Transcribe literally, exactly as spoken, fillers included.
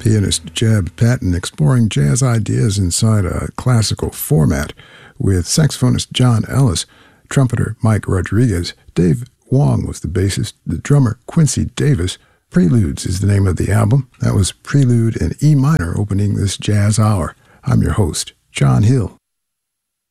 Pianist Jeb Patton exploring jazz ideas inside a classical format with saxophonist John Ellis, trumpeter Mike Rodriguez. Dave Wong was the bassist, the drummer Quincy Davis. Preludes is the name of the album. That was Prelude in E minor opening this jazz hour. I'm your host, John Hill.